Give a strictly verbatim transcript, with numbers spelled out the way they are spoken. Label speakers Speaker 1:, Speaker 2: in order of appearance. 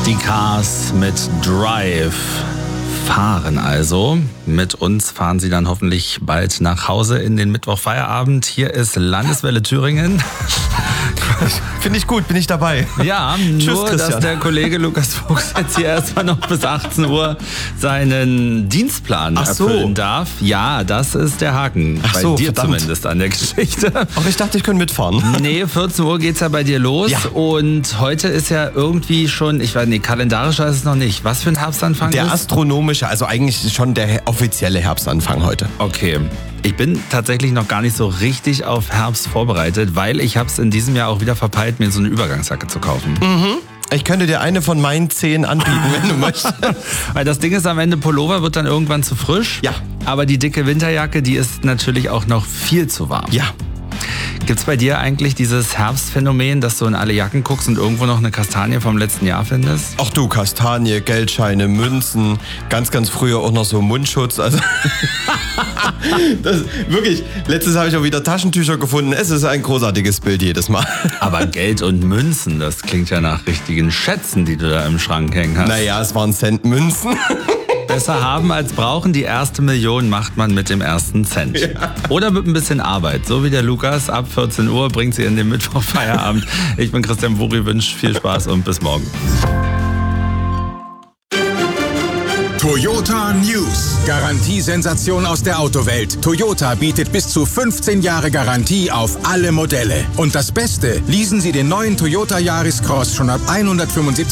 Speaker 1: Die Cars mit Drive fahren also. Mit uns fahren sie dann hoffentlich bald nach Hause in den Mittwochfeierabend. Hier ist Landeswelle Thüringen.
Speaker 2: Finde ich gut, bin ich dabei.
Speaker 1: Ja,
Speaker 2: Tschüss,
Speaker 1: nur
Speaker 2: Christian.
Speaker 1: dass der Kollege Lukas Fuchs jetzt hier erstmal noch bis achtzehn Uhr seinen Dienstplan
Speaker 2: Ach so.
Speaker 1: erfüllen darf. Ja, das ist der Haken.
Speaker 2: Ach
Speaker 1: bei
Speaker 2: so,
Speaker 1: dir
Speaker 2: verdammt.
Speaker 1: zumindest an der Geschichte.
Speaker 2: Ach, ich dachte, ich könnte mitfahren.
Speaker 1: Nee, vierzehn Uhr geht's ja bei dir los.
Speaker 2: Ja.
Speaker 1: Und heute ist ja irgendwie schon, ich weiß nicht, kalendarischer ist es noch nicht. Was für ein Herbstanfang
Speaker 2: Der
Speaker 1: ist?
Speaker 2: astronomische, also eigentlich schon der offizielle Herbstanfang heute.
Speaker 1: Okay. Ich bin tatsächlich noch gar nicht so richtig auf Herbst vorbereitet, weil ich habe es in diesem Jahr auch wieder verpeilt, mir so eine Übergangsjacke zu kaufen.
Speaker 2: Ich könnte dir eine von meinen zehn anbieten, wenn du möchtest.
Speaker 1: Weil das Ding ist, am Ende Pullover wird dann irgendwann zu frisch.
Speaker 2: Ja.
Speaker 1: Aber die dicke Winterjacke, die ist natürlich auch noch viel zu warm.
Speaker 2: Ja.
Speaker 1: Gibt's bei dir eigentlich dieses Herbstphänomen, dass du in alle Jacken guckst und irgendwo noch eine Kastanie vom letzten Jahr findest?
Speaker 2: Ach du, Kastanie, Geldscheine, Münzen, ganz, ganz früher auch noch so Mundschutz. Also das, wirklich, letztes habe ich auch wieder Taschentücher gefunden. Es ist ein großartiges Bild jedes Mal.
Speaker 1: Aber Geld und Münzen, das klingt ja nach richtigen Schätzen, die du da im Schrank hängen hast.
Speaker 2: Naja, es waren Centmünzen.
Speaker 1: Besser haben als brauchen. Die erste Million macht man mit dem ersten Cent.
Speaker 2: Ja.
Speaker 1: Oder mit ein bisschen Arbeit. So wie der Lukas. Ab vierzehn Uhr bringt sie in den Mittwochfeierabend. Ich bin Christian Buri, wünsche viel Spaß und bis morgen.
Speaker 3: Toyota News. Garantiesensation aus der Autowelt. Toyota bietet bis zu fünfzehn Jahre Garantie auf alle Modelle. Und das Beste, leasen Sie den neuen Toyota Yaris Cross schon ab hundertfünfundsiebzig